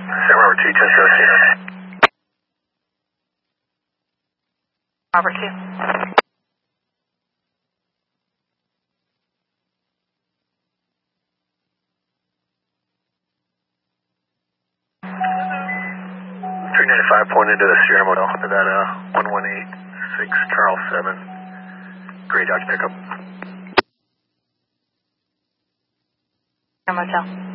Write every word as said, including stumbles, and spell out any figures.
Robert two, ten seventeen. Robert two. three ninety-five pointed to the Sierra Motel, Nevada, one one eight six Charles seven. Gray Dodge pickup. Motel.